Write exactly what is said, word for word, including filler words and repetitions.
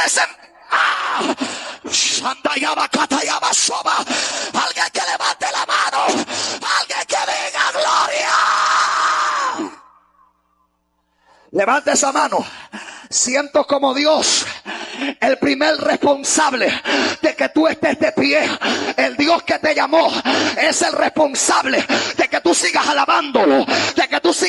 presentado. Alguien que levante la mano, alguien que diga gloria. Levante esa mano. Siento como Dios, el primer responsable de que tú estés de pie, el Dios que te llamó, es el responsable de que tú sigas alabándolo, de que tú sigas